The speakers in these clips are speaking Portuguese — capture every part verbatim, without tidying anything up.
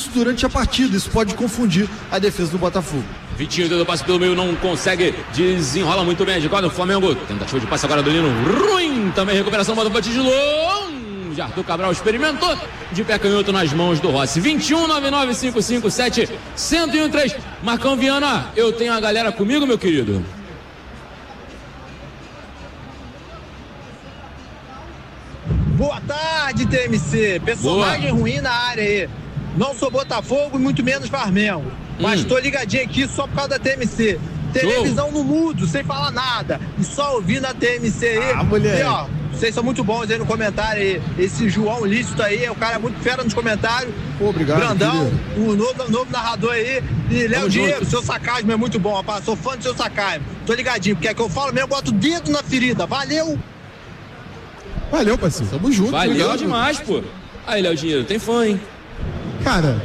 isso durante a partida. Isso pode confundir a defesa do Botafogo. Vitinho deu passe pelo meio, não consegue, desenrola muito bem a jogada do Flamengo. Tentativa de passe agora do Lino, ruim. Também recuperação do Botafogo de longe. Arthur Cabral experimentou de pé canhoto nas mãos do Rossi. vinte e um, nove nove cinco cinco sete, zero um três. Marcão Viana, eu tenho a galera comigo, meu querido. Boa tarde, T M C. Personagem Boa. ruim na área aí. Não sou Botafogo e muito menos Flamengo. Mas hum. tô ligadinho aqui só por causa da T M C. Televisão Show. no mudo, sem falar nada. E só ouvindo a T M C aí. Ah, mulher. E, ó, vocês são muito bons aí no comentário aí. Esse João Lícito aí, é o cara muito fera nos comentários. Pô, obrigado. Brandão, o novo, novo narrador aí. E Léo Dinheiro, seu sarcasmo é muito bom, rapaz. Sou fã do seu sarcasmo. Tô ligadinho, porque é que eu falo mesmo, eu boto o dedo na ferida. Valeu! Valeu, parceiro. Tamo junto. Valeu obrigado. demais, pô. Aí, Léo Dinheiro, tem fã, hein? Cara,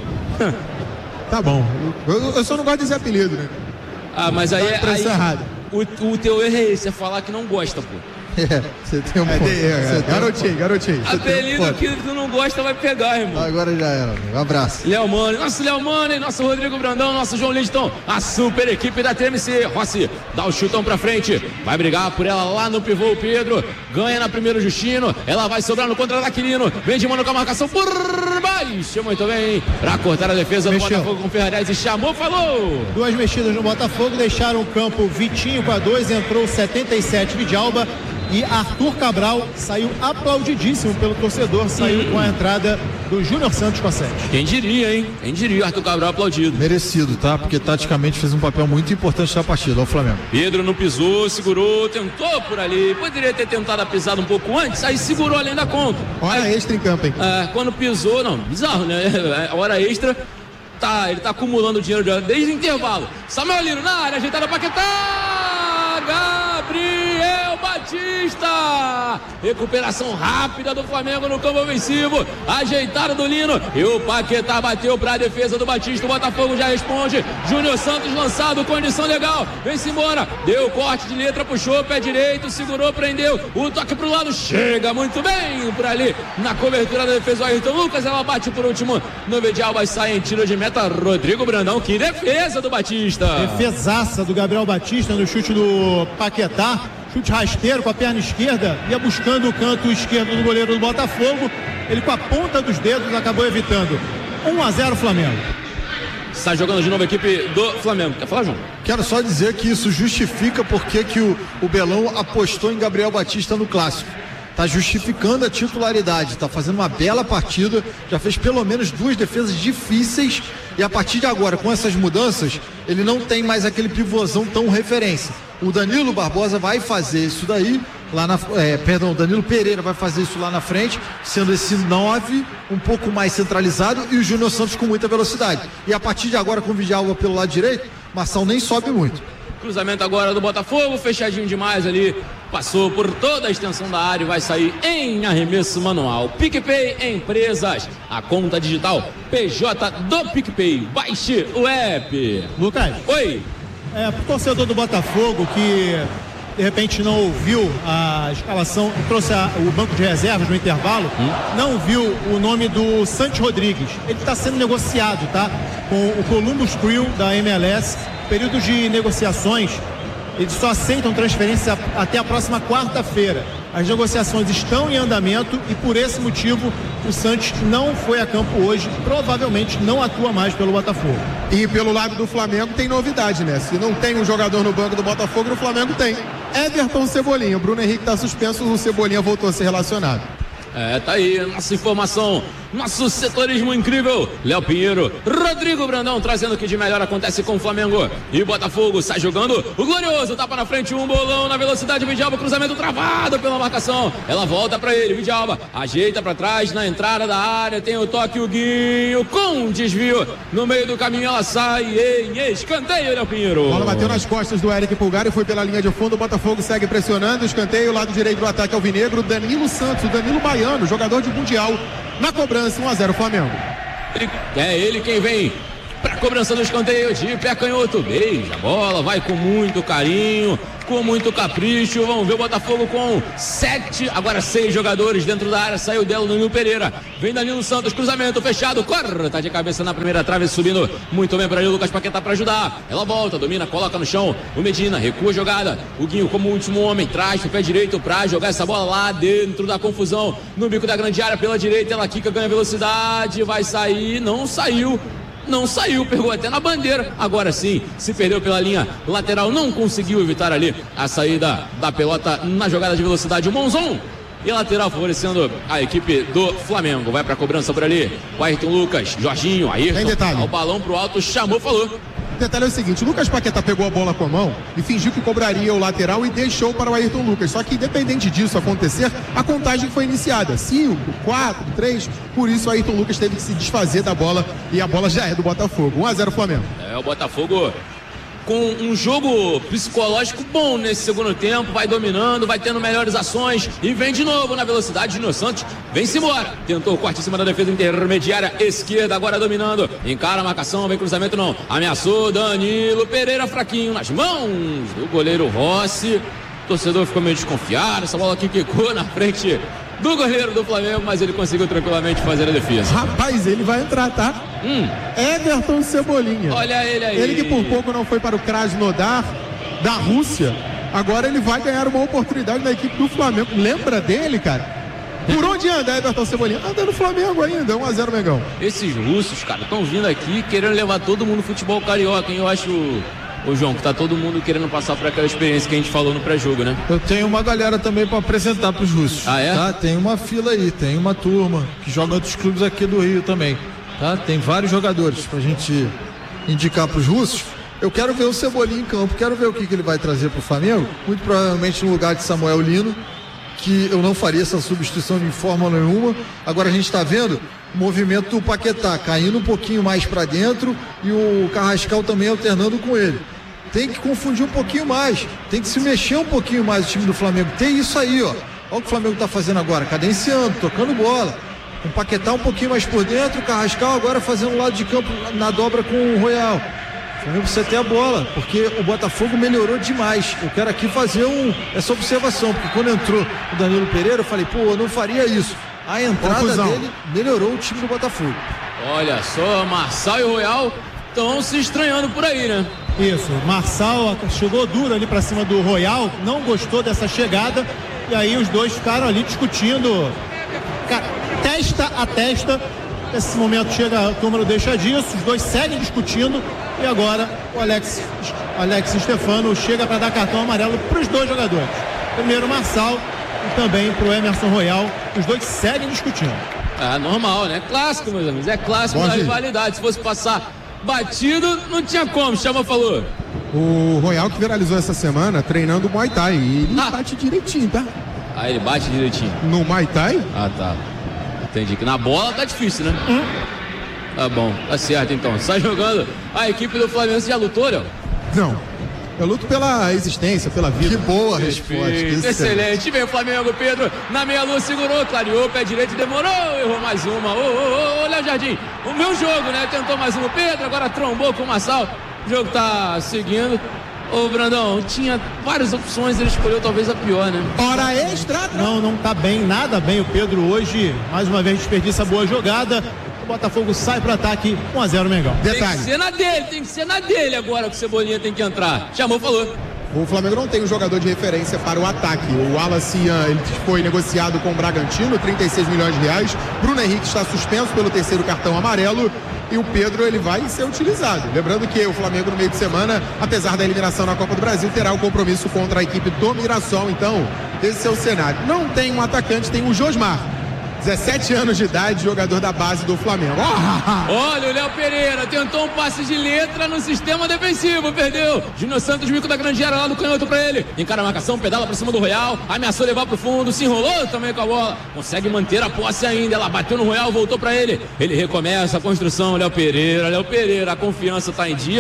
tá bom. Eu, eu só não gosto desse apelido, né? Ah, mas aí, tá aí errado. O, o teu erro é esse, é falar que não gosta, pô. É, você tem um é, ponto. É, é, garotinho, garotinho. Apelido um que tu não gosta vai pegar, irmão. Agora já era, amigo. Um abraço. Léo Mano, nosso Léo Mano, nosso Rodrigo Brandão, nosso João Lidton, a super equipe da T M C. Rossi dá o chutão pra frente, vai brigar por ela lá no pivô, o Pedro. Ganha na primeira o Justino, ela vai sobrar no contra-ataque Lino. Vem de mano com a marcação por baixo, muito bem. Pra cortar a defesa do Botafogo com Ferrarese e chamou, falou. Duas mexidas no Botafogo, deixaram o campo Vitinho com a dois, entrou setenta e sete Vidalba. E Arthur Cabral saiu aplaudidíssimo pelo torcedor, saiu hum. com a entrada do Júnior Santos com a sete. Quem diria, hein? Quem diria, Arthur Cabral aplaudido. Merecido, tá? Porque taticamente fez um papel muito importante na partida, ao Flamengo. Pedro não pisou, segurou, tentou por ali, poderia ter tentado a pisada um pouco antes, aí segurou além da conta. Hora aí, extra em campo, hein? É, quando pisou, não, bizarro, né? A hora extra, tá, ele tá acumulando dinheiro desde o intervalo. Samuel Lino na área, ajeitada pra Paquetá, Gabriel Batista, recuperação rápida do Flamengo no campo ofensivo, ajeitada do Lino, e o Paquetá bateu para a defesa do Batista, o Botafogo já responde, Júnior Santos lançado, condição legal, vem-se embora, deu corte de letra, puxou, pé direito, segurou, prendeu, o toque pro lado, chega muito bem por ali, na cobertura da defesa do Ayrton Lucas, ela bate por último, no medial vai sair em tiro de meta, Rodrigo Brandão, que defesa do Batista. Defesaça do Gabriel Batista no chute do Paquetá, chute rasteiro com a perna esquerda, ia buscando o canto esquerdo do goleiro do Botafogo, ele com a ponta dos dedos acabou evitando. um a zero Flamengo. Está jogando de novo a equipe do Flamengo. Quer falar, João? Quero só dizer que isso justifica porque que o, o Belão apostou em Gabriel Batista no Clássico. Tá justificando a titularidade, tá fazendo uma bela partida, já fez pelo menos duas defesas difíceis e a partir de agora, com essas mudanças, ele não tem mais aquele pivôzão tão referência. O Danilo Barbosa vai fazer isso daí, lá na, é, perdão, o Danilo Pereira vai fazer isso lá na frente, sendo esse nove um pouco mais centralizado e o Júnior Santos com muita velocidade. E a partir de agora, com o Vidalba pelo lado direito, Marçal nem sobe muito. Cruzamento agora do Botafogo, fechadinho demais ali, passou por toda a extensão da área e vai sair em arremesso manual. PicPay Empresas, a conta digital P J do PicPay, baixe o app. Lucas. Oi. É, pro torcedor do Botafogo que de repente não ouviu a escalação, trouxe a, o banco de reservas no intervalo, hum? não viu o nome do Santos Rodrigues. Ele está sendo negociado, tá? Com o Columbus Crew da M L S. Período de negociações, eles só aceitam transferência até a próxima quarta-feira. As negociações estão em andamento e por esse motivo o Santos não foi a campo hoje, provavelmente não atua mais pelo Botafogo. E pelo lado do Flamengo tem novidade, né? Se não tem um jogador no banco do Botafogo, no Flamengo tem. Everton Cebolinha, o Bruno Henrique está suspenso, o Cebolinha voltou a ser relacionado. É, tá aí, nossa informação, nosso setorismo incrível, Léo Pinheiro, Rodrigo Brandão, trazendo o que de melhor acontece com o Flamengo e Botafogo, sai jogando, o Glorioso, tapa na frente, um bolão na velocidade, Vidalba, cruzamento travado pela marcação, ela volta pra ele, Vidalba, ajeita pra trás, na entrada da área, tem o toque, o Guinho, com desvio, no meio do caminho ela sai em escanteio, Léo Pinheiro. A bola bateu nas costas do Eric Pulgar e foi pela linha de fundo, o Botafogo segue pressionando, escanteio, lado direito do ataque alvinegro, Danilo Santos, o Danilo Baiano, jogador de Mundial, na cobrança, um a zero Flamengo. É ele quem vem Pra cobrança do escanteio de pé canhoto. Beija a bola, vai com muito carinho, com muito capricho. Vamos ver o Botafogo com sete, agora seis jogadores dentro da área. Saiu dela o Danilo Pereira. Vem Danilo Santos, cruzamento fechado. Corre, tá de cabeça na primeira trave, subindo muito bem para ali o Lucas Paquetá para ajudar. Ela volta, domina, coloca no chão. O Medina recua a jogada. O Guinho, como último homem, traz o pé direito para jogar essa bola lá dentro da confusão. No bico da grande área pela direita. Ela quica, ganha velocidade. Vai sair, não saiu. Não saiu, pegou até na bandeira. Agora sim, se perdeu pela linha lateral. Não conseguiu evitar ali a saída da pelota na jogada de velocidade. O Monzon e lateral favorecendo a equipe do Flamengo. Vai pra cobrança por ali. O Ayrton Lucas, Jorginho, Ayrton. O balão pro alto, chamou, falou. O detalhe é o seguinte, o Lucas Paquetá pegou a bola com a mão e fingiu que cobraria o lateral e deixou para o Ayrton Lucas. Só que independente disso acontecer, a contagem foi iniciada. cinco, quatro, três, por isso o Ayrton Lucas teve que se desfazer da bola e a bola já é do Botafogo. um a zero Flamengo. É, o Botafogo com um jogo psicológico bom nesse segundo tempo, vai dominando, vai tendo melhores ações e vem de novo na velocidade. Júnior Santos vem-se embora, tentou o corte em cima da defesa intermediária esquerda, agora dominando, encara a marcação, vem cruzamento não, ameaçou Danilo Pereira, fraquinho nas mãos do goleiro Rossi. O torcedor ficou meio desconfiado, essa bola aqui quicou na frente do goleiro do Flamengo, mas ele conseguiu tranquilamente fazer a defesa. Rapaz, ele vai entrar, tá? Hum. Everton Cebolinha. Olha ele aí. Ele que por pouco não foi para o Krasnodar da Rússia. Agora ele vai ganhar uma oportunidade na equipe do Flamengo. Lembra dele, cara? Por onde anda Everton Cebolinha? Anda no Flamengo ainda, um a zero Mengão. Esses russos, cara, estão vindo aqui querendo levar todo mundo no futebol carioca, hein? Eu acho... Ô João, que tá todo mundo querendo passar por aquela experiência que a gente falou no pré-jogo, né? Eu tenho uma galera também para apresentar pros russos. Ah, é? Tá? Tem uma fila aí, tem uma turma que joga em outros clubes aqui do Rio também. Tá? Tem vários jogadores pra gente indicar pros russos. Eu quero ver o Cebolinha em campo, quero ver o que, que ele vai trazer pro Flamengo. Muito provavelmente no lugar de Samuel Lino, que eu não faria essa substituição de forma nenhuma. Agora a gente tá vendo o movimento do Paquetá caindo um pouquinho mais para dentro e o Carrascal também alternando com ele. Tem que confundir um pouquinho mais, tem que se mexer um pouquinho mais o time do Flamengo. Tem isso aí, ó. Olha o que o Flamengo tá fazendo agora, cadenciando, tocando bola. Com o Paquetá um pouquinho mais por dentro, o Carrascal agora fazendo o lado de campo na dobra com o Royal. O Flamengo precisa ter a bola, porque o Botafogo melhorou demais. Eu quero aqui fazer um, essa observação, porque quando entrou o Danilo Pereira, eu falei, pô, eu não faria isso. A entrada Confusão. dele melhorou o time do Botafogo. Olha só, Marçal e o Royal estão se estranhando por aí, né? Isso, Marçal chegou duro ali pra cima do Royal, não gostou dessa chegada e aí os dois ficaram ali discutindo testa a testa. Nesse momento chega, a turma não deixa disso, os dois seguem discutindo e agora o Alex, Alex Stefano chega para dar cartão amarelo para os dois jogadores. Primeiro Marçal e também para o Emerson Royal, os dois seguem discutindo. É normal, né? Clássico, meus amigos, é clássico da rivalidade. Se fosse passar batido, não tinha como, Chama falou. O Royal que viralizou essa semana treinando Muay Thai e ele ah. bate direitinho, tá? Ah, ele bate direitinho. No Muay Thai? Ah, tá. Entendi que na bola tá difícil, né? Hum. Tá bom, tá certo então. Sai jogando a equipe do Flamengo. Você já lutou, Léo? Não. Eu luto pela existência, pela vida. Que boa resposta. Excelente. Excelente. Vem o Flamengo, Pedro. Na meia-lua segurou, clareou, pé direito, demorou. Errou mais uma. Ô, ô, ô, Léo Jardim. O meu jogo, né? Tentou mais uma. Pedro agora trombou com o Marçal. O jogo tá seguindo. Ô, Brandão, tinha várias opções, ele escolheu talvez a pior, né? Hora extra! Não, não tá bem, nada bem o Pedro hoje. Mais uma vez desperdiça boa jogada. O Botafogo sai pro ataque, um a zero Mengão. Detalhe. Tem que ser na dele, tem que ser na dele agora que o Cebolinha tem que entrar. Chamou, falou. O Flamengo não tem um jogador de referência para o ataque. O Wallace ele foi negociado com o Bragantino, trinta e seis milhões de reais. Bruno Henrique está suspenso pelo terceiro cartão amarelo. E o Pedro ele vai ser utilizado. Lembrando que o Flamengo no meio de semana, apesar da eliminação na Copa do Brasil, terá um compromisso contra a equipe do Mirassol. Então, esse é o cenário. Não tem um atacante, tem o Josmar. dezessete anos de idade, jogador da base do Flamengo. Oh! Olha o Léo Pereira, tentou um passe de letra no sistema defensivo, perdeu. Júnior Santos, mico da grande área lá do canhoto pra ele. Encara a marcação, pedala pra cima do Royal, ameaçou levar pro fundo, se enrolou também com a bola. Consegue manter a posse ainda, ela bateu no Royal, voltou pra ele. Ele recomeça a construção, Léo Pereira, Léo Pereira, a confiança tá em dia.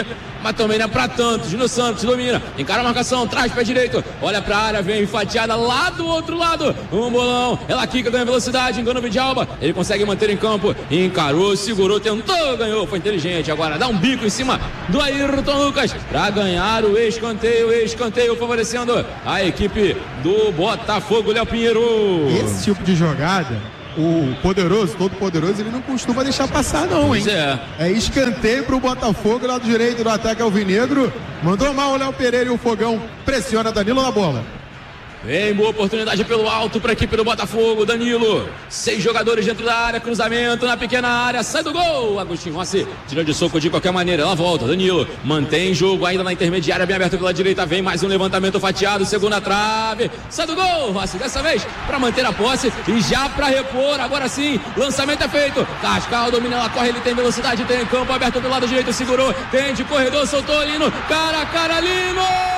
mas também não é pra tanto. Júnior Santos domina, encara a marcação, traz pé direito, olha pra área, vem fatiada lá do outro lado. Um bolão, ela quica, ganha velocidade, engana o Vidalba. Ele consegue manter em campo, encarou, segurou, tentou, ganhou, foi inteligente. Agora dá um bico em cima do Ayrton Lucas pra ganhar o escanteio, escanteio favorecendo a equipe do Botafogo. Léo Pinheiro. Esse tipo de jogada, o poderoso, todo poderoso, ele não costuma deixar passar não, hein? Pois é. É escanteio pro Botafogo, lado direito do ataque alvinegro. Mandou mal o Léo Pereira e o Fogão pressiona Danilo na bola. Vem boa oportunidade pelo alto para a equipe do Botafogo. Danilo, seis jogadores dentro da área, cruzamento na pequena área, sai do gol. Agostinho Rossi tira de soco de qualquer maneira, ela volta. Danilo mantém jogo ainda na intermediária, bem aberto pela direita, vem mais um levantamento fatiado, segunda trave, sai do gol. Rossi dessa vez para manter a posse e já para repor. Agora sim, lançamento é feito. Cascal domina, ela corre, ele tem velocidade, tem campo aberto do lado direito, segurou, tem de corredor, soltou Lino, cara a cara, Lino!